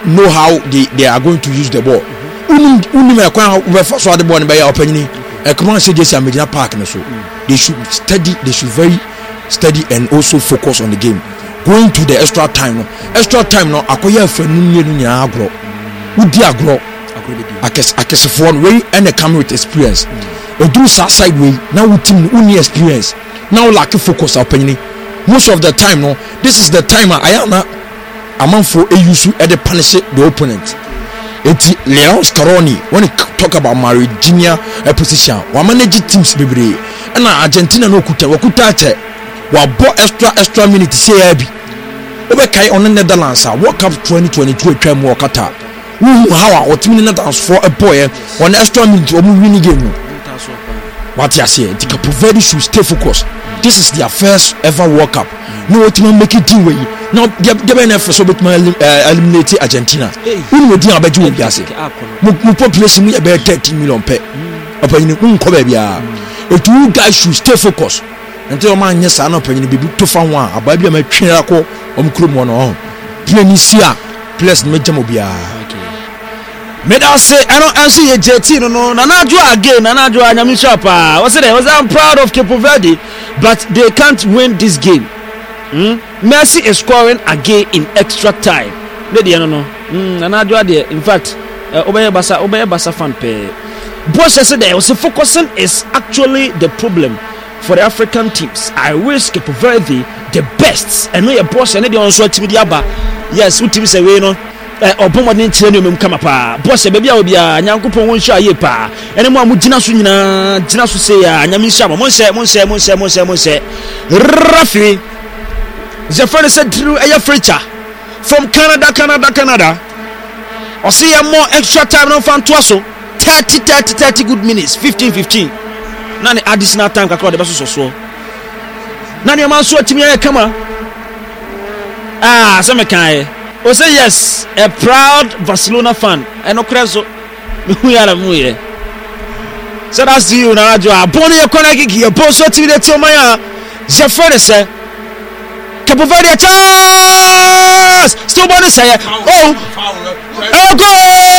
know how they are going to use the ball. So the ball by opening. Come on, say this Medina Park, so they should very steady and also focus on the game. Going to the extra time no akoya fa nunye nya agro udi agro akese for way and come with experience do side way now with team uni experience now lack focus opening. Most of the time no, this is the time I am among for a use at the punish the opponent. It's Leon Scaroni when he talk about Marigina position. One manage teams bebre. And Argentina no kuta wakutate. Wa bo extra minute say abi. Obe kai on the Netherlands World Cup 2022 atwa mu okata. How our team Netherlands for a boy on extra minute omu win game. What you say? The Cape Verde should stay focused. This is their first ever World Cup. No team make it team way. Now they benefit so bit eliminate Argentina. Who would you have do it? Mu population we about 13 million pe. Open in ko baby ah. If you guys should stay focused. Until man yes I no open be to fan one. Ababi am twin akọ omkrom no. Play ni sia. Plus me jam obia. Made us say, I don't answer your JT, no, Nanajo again, Nanajo and Yamishapa. What's it? I'm proud of Cape Verde, but they can't win this game. Messi is scoring again in extra time. Lady, no, Nanajo, in fact, Obey Basa fan pay. Boss said there was focusing is actually the problem for the African teams. I wish Cape Verde the best. And we are boss and they also to the Abba. Yes, we teams away, no. Obomo ne nkyerɛ no kama pa boss baby a obi a nyankopɔn won hwa ye pa ene mo amugina so nyina gina so say ya nyame hwa mo nse Rafi the friend said Drew Eya Fletcher from Canada o see ya more extra time no fan to so 30 good minutes 15 na ne additional time kakra de beso so na ne man so atimi ya kama say me kan o say yes, a proud Barcelona fan. And okreso we are muye. So that's you na jo aboni e kona gigi e bo so ti de ti o maya. Je fere say Cape Verde chance. Still body say oh goal!